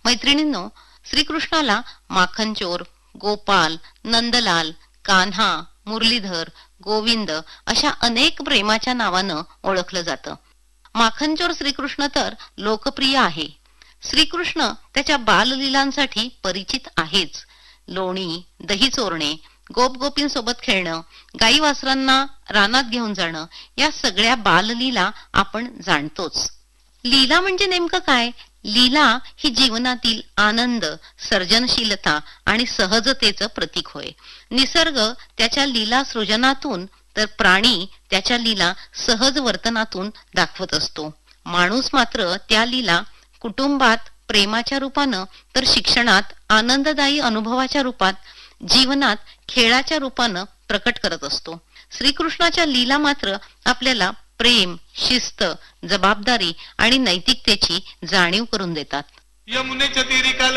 मैत्रिणींनो, श्रीकृष्णाला माखनचोर, गोपाल, नंदलाल, कान्हा, मुरलीधर, गोविंद अशा अनेक प्रेमाच्या नावानं ओळखलं जातं. माखनचोर श्रीकृष्ण तर लोकप्रिय आहे. श्रीकृष्ण त्याच्या बाललीलांसाठी परिचित आहेच. लोणी, दही चोरणे, गोपगोपींसोबत खेळणं, गाई वासरांना रानात घेऊन जाणं या सगळ्या बाललीला आपण जाणतोच. लीला म्हणजे नेमकं काय? लीला ही जीवनातील आनंद, सर्जनशीलता आणि सहजतेचं प्रतीक होय. निसर्ग त्याच्या लीला सृजनातून तर प्राणी त्याच्या लीला सहज वर्तनातून दाखवत असतो. माणूस मात्र त्या लीला कुटुंबात प्रेमाच्या रूपानं तर शिक्षणात आनंददायी अनुभवाच्या रूपात, जीवनात खेळाच्या रूपानं प्रकट करत असतो. श्रीकृष्णाच्या लीला मात्र आपल्याला प्रेम, शिस्त, जबाबदारी आणि नैतिकतेची जाणीव करून देतात. यमुनेच्या तीरी काल